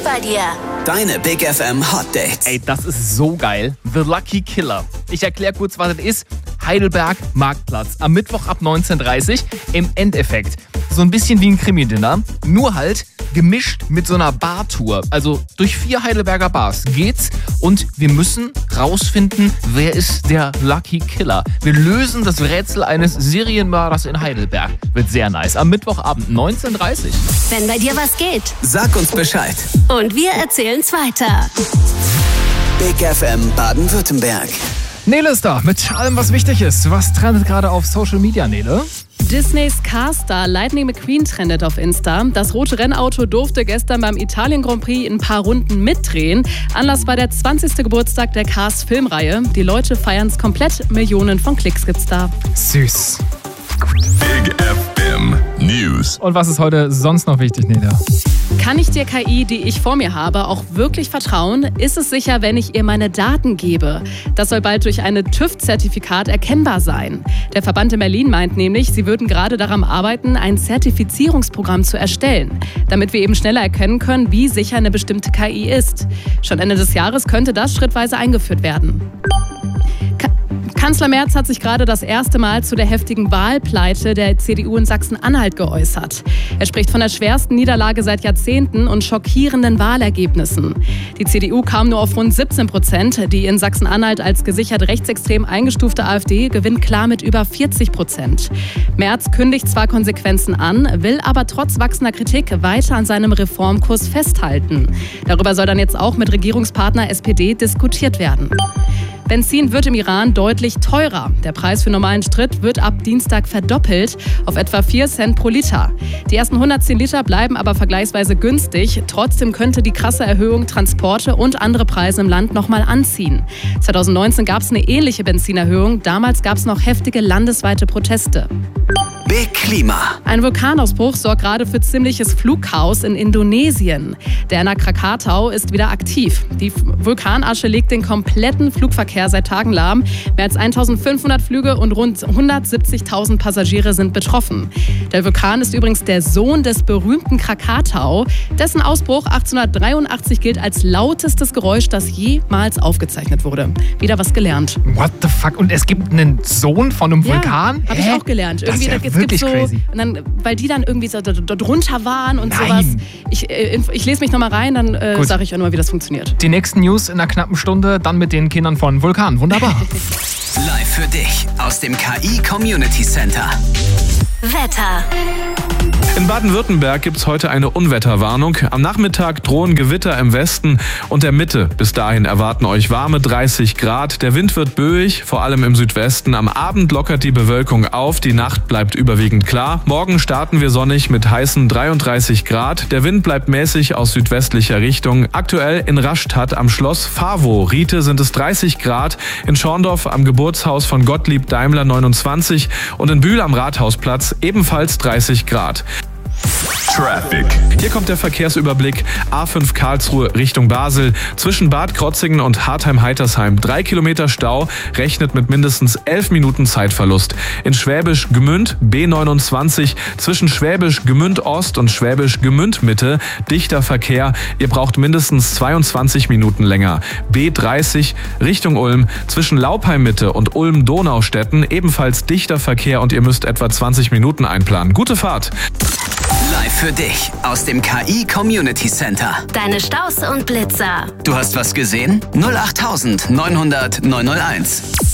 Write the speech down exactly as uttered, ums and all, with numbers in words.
bei dir. Deine Big F M Hot Dates. Ey, das ist so geil. The Lucky Killer. Ich erkläre kurz, was das ist. Heidelberg, Marktplatz. Am Mittwoch ab neunzehn Uhr dreißig. Im Endeffekt so ein bisschen wie ein Krimi-Dinner. Nur halt gemischt mit so einer Bartour. Also durch vier Heidelberger Bars geht's. Und wir müssen rausfinden, wer ist der Lucky Killer. Wir lösen das Rätsel eines Serienmörders in Heidelberg. Wird sehr nice. Am Mittwochabend neunzehn Uhr dreißig. Wenn bei dir was geht. Sag uns Bescheid. Und wir erzählen's weiter. Big F M Baden-Württemberg. Nele ist da mit allem, was wichtig ist. Was trendet gerade auf Social Media, Nele? Disneys Carstar Lightning McQueen trendet auf Insta. Das rote Rennauto durfte gestern beim Italien Grand Prix ein paar Runden mitdrehen. Anlass war der zwanzigste Geburtstag der Cars Filmreihe. Die Leute feiern es komplett. Millionen von Klicks gibt's da. Süß. Big F M News. Und was ist heute sonst noch wichtig, Nele? Kann ich der K I, die ich vor mir habe, auch wirklich vertrauen? Ist es sicher, wenn ich ihr meine Daten gebe? Das soll bald durch ein TÜV-Zertifikat erkennbar sein. Der Verband in Berlin meint nämlich, sie würden gerade daran arbeiten, ein Zertifizierungsprogramm zu erstellen, damit wir eben schneller erkennen können, wie sicher eine bestimmte K I ist. Schon Ende des Jahres könnte das schrittweise eingeführt werden. Kanzler Merz hat sich gerade das erste Mal zu der heftigen Wahlpleite der C D U in Sachsen-Anhalt geäußert. Er spricht von der schwersten Niederlage seit Jahrzehnten und schockierenden Wahlergebnissen. Die C D U kam nur auf rund siebzehn Prozent. Die in Sachsen-Anhalt als gesichert rechtsextrem eingestufte AfD gewinnt klar mit über vierzig Prozent. Merz kündigt zwar Konsequenzen an, will aber trotz wachsender Kritik weiter an seinem Reformkurs festhalten. Darüber soll dann jetzt auch mit Regierungspartner S P D diskutiert werden. Benzin wird im Iran deutlich teurer. Der Preis für normalen Sprit wird ab Dienstag verdoppelt auf etwa vier Cent pro Liter. Die ersten hundertzehn Liter bleiben aber vergleichsweise günstig. Trotzdem könnte die krasse Erhöhung Transporte und andere Preise im Land nochmal anziehen. zwanzig neunzehn gab es eine ähnliche Benzinerhöhung. Damals gab es noch heftige landesweite Proteste. Big Klima. Ein Vulkanausbruch sorgt gerade für ziemliches Flugchaos in Indonesien. Der Anak Krakatau ist wieder aktiv. Die Vulkanasche legt den kompletten Flugverkehr seit Tagen lahm. Mehr als eintausendfünfhundert Flüge und rund hundertsiebzigtausend Passagiere sind betroffen. Der Vulkan ist übrigens der Sohn des berühmten Krakatau. Dessen Ausbruch achtzehnhundertdreiundachtzig gilt als lautestes Geräusch, das jemals aufgezeichnet wurde. Wieder was gelernt. What the fuck? Und es gibt einen Sohn von einem Vulkan? Ja, habe ich auch gelernt. Das ist ja es wirklich gibt so, crazy. Und dann, weil die dann irgendwie so drunter waren und Nein. sowas. Ich, äh, ich lese mich nochmal rein, dann äh, sage ich auch nochmal, wie das funktioniert. Die nächsten News in einer knappen Stunde, dann mit den Kindern von Vulkan. Wunderbar. Live für dich aus dem K I Community Center. Wetter. In Baden-Württemberg gibt es heute eine Unwetterwarnung. Am Nachmittag drohen Gewitter im Westen und der Mitte. Bis dahin erwarten euch warme dreißig Grad. Der Wind wird böig, vor allem im Südwesten. Am Abend lockert die Bewölkung auf. Die Nacht bleibt überwiegend klar. Morgen starten wir sonnig mit heißen dreiunddreißig Grad. Der Wind bleibt mäßig aus südwestlicher Richtung. Aktuell in Rastatt am Schloss Favo-Riete sind es dreißig Grad. In Schorndorf am Geburtshaus von Gottlieb Daimler neunundzwanzig und in Bühl am Rathausplatz ebenfalls dreißig Grad. Traffic. Hier kommt der Verkehrsüberblick. A fünf Karlsruhe Richtung Basel. Zwischen Bad Krotzingen und Hartheim-Heitersheim drei Kilometer Stau. Rechnet mit mindestens elf Minuten Zeitverlust. In Schwäbisch Gmünd B neunundzwanzig. Zwischen Schwäbisch Gmünd Ost und Schwäbisch Gmünd Mitte dichter Verkehr. Ihr braucht mindestens zweiundzwanzig Minuten länger. B dreißig Richtung Ulm. Zwischen Laupheim Mitte und Ulm-Donaustädten ebenfalls dichter Verkehr und ihr müsst etwa zwanzig Minuten einplanen. Gute Fahrt. Live für dich aus dem K I Community Center. Deine Staus und Blitzer. Du hast was gesehen? null acht neunhundert neunhunderteins.